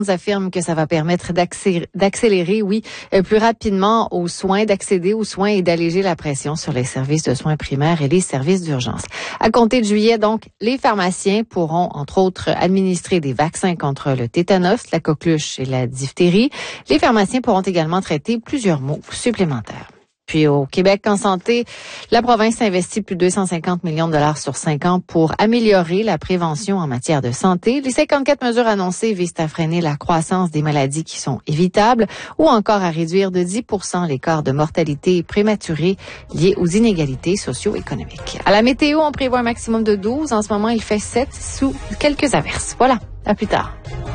affirme que ça va permettre d'accélérer, plus rapidement aux soins, d'accéder aux soins et d'alléger la pression sur les services de soins primaires et les services d'urgence. À compter de juillet, donc, les pharmaciens pourront, entre autres, administrer des vaccins contre le tétanos, la coqueluche et la diphtérie. Les pharmaciens pourront également traiter plusieurs maux supplémentaires. Puis au Québec en santé, la province investit plus de 250 millions de dollars sur 5 ans pour améliorer la prévention en matière de santé. Les 54 mesures annoncées visent à freiner la croissance des maladies qui sont évitables ou encore à réduire de 10% l'écart de mortalité prématurée lié aux inégalités socio-économiques. À la météo, on prévoit un maximum de 12. En ce moment, il fait 7 sous quelques averses. Voilà, à plus tard.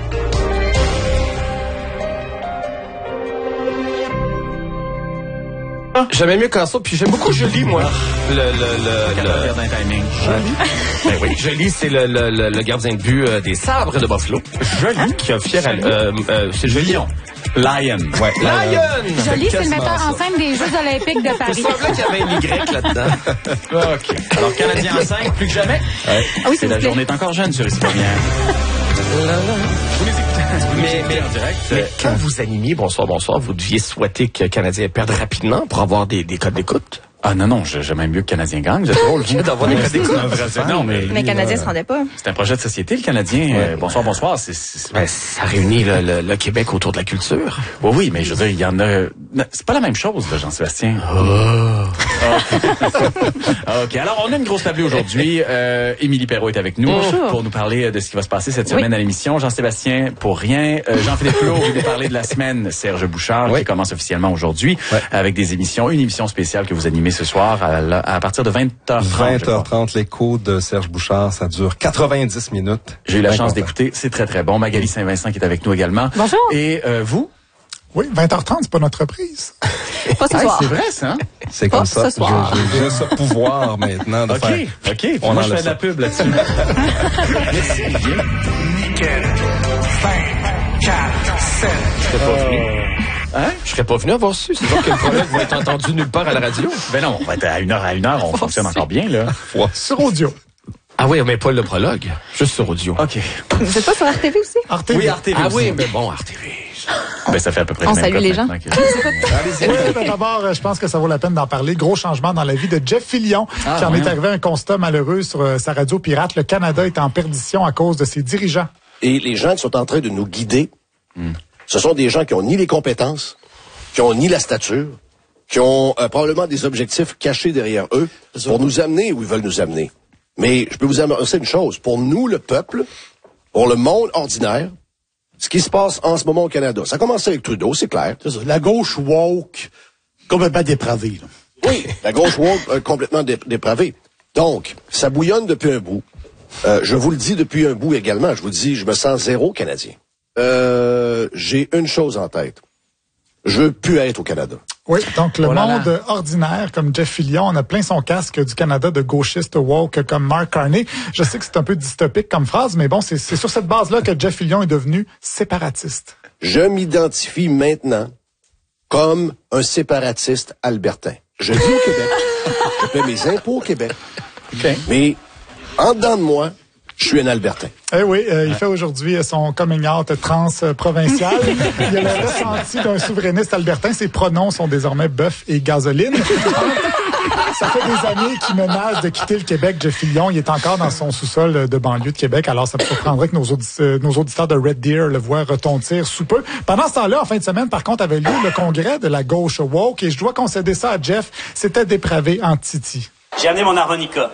J'aimais mieux quand ça, puis j'aime beaucoup Jolie, moi. Le timing. Ben oui, Jolie, c'est le gardien de but des Sabres de Buffalo. Jolie, qui a fier c'est Jolie. Lion. Ouais. Lion! Jolie, c'est le metteur en scène des Jeux olympiques de Paris. Il semblait qu'il y avait un Y là-dedans. OK. Alors, Canadien en 5, plus que jamais. Ah oui, c'est la journée est encore jeune sur ici première. Vous les écoutez en direct. Mais quand vous animiez Bonsoir, vous deviez souhaiter que le Canadien perde rapidement pour avoir des codes d'écoute? Ah non, j'aime même mieux que le Canadien gagne. C'est drôle. D'avoir des codes d'écoute. Non, mais le Canadien se rendait pas. C'est un projet de société, le Canadien. Bonsoir. Ça réunit le Québec autour de la culture. Oui, mais je veux dire, il y en a... C'est pas la même chose, là, Jean-Sébastien. OK. Alors, on a une grosse table aujourd'hui. Émilie Perrault est avec nous pour nous parler de ce qui va se passer cette semaine à l'émission. Jean-Sébastien, pour rien. Jean-Philippe Plot va nous parler de la semaine. Serge Bouchard, qui commence officiellement aujourd'hui avec des émissions. Une émission spéciale que vous animez ce soir à partir de 20h30. 20h30, l'écho de Serge Bouchard, ça dure 90 minutes. J'ai eu la chance d'écouter, c'est très très bon. Magali Saint-Vincent qui est avec nous également. Bonjour. Et vous? Oui, 20h30, c'est pas notre reprise. Pas ce soir. C'est vrai, ça, hein? C'est comme ça. Ce soir. J'ai ce pouvoir maintenant de faire... OK. Moi, je fais de la pub là-dessus. Merci, Olivier. Nickel. 5, 4, 7. Hein? Je serais pas venu avoir su. C'est sûr que le prologue va être entendu nulle part à la radio. Ben non, on va être à une heure, on fonctionne encore bien, là. Sur audio. Ah oui, mais pas le prologue. Juste sur audio. OK. Vous êtes pas sur RTV aussi? RTV. Oui, RTV Ah aussi. oui, mais bon, RTV. Ben, ça fait à peu près On le même salue code les gens. maintenant Oui, d'abord, je pense que ça vaut la peine d'en parler. Gros changement dans la vie de Jeff Fillion, qui en est arrivé à un constat malheureux sur sa radio pirate. Le Canada est en perdition à cause de ses dirigeants. Et les gens qui sont en train de nous guider, ce sont des gens qui ont ni les compétences, qui ont ni la stature, qui ont probablement des objectifs cachés derrière eux pour nous amener où ils veulent nous amener. Mais je peux vous annoncer une chose. Pour nous, le peuple, pour le monde ordinaire, ce qui se passe en ce moment au Canada, ça a commencé avec Trudeau, c'est clair. C'est ça. La gauche woke, complètement dépravée. Là. Oui, la gauche woke complètement dépravée. Donc, ça bouillonne depuis un bout. Je vous le dis depuis un bout également. Je vous dis, je me sens zéro Canadien. J'ai une chose en tête. Je veux plus être au Canada. Oui, donc le monde ordinaire, comme Jeff Fillion, on a plein son casque du Canada de gauchistes woke comme Mark Carney. Je sais que c'est un peu dystopique comme phrase, mais bon, c'est sur cette base-là que Jeff Fillion est devenu séparatiste. Je m'identifie maintenant comme un séparatiste albertain. Je vis au Québec. Je fais mes impôts au Québec. Okay. Mais en dedans de moi, je suis un Albertain. Eh oui, il fait aujourd'hui son coming out transprovincial. Il a le ressenti d'un souverainiste albertain. Ses pronoms sont désormais bœuf et gasoline. Ça fait des années qu'il menace de quitter le Québec. Jeff Fillion, il est encore dans son sous-sol de banlieue de Québec. Alors, ça me surprendrait que nos auditeurs de Red Deer le voient retentir sous peu. Pendant ce temps-là, en fin de semaine, par contre, avait lieu le congrès de la gauche woke. Et je dois concéder ça à Jeff. C'était dépravé en titi. J'ai amené mon harmonica.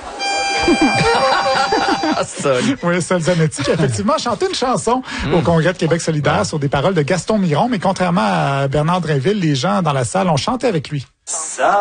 Oui, Sol Zanetti qui a effectivement chanté une chanson au Congrès de Québec solidaire sur des paroles de Gaston Miron, mais contrairement à Bernard Drinville, les gens dans la salle ont chanté avec lui. Ça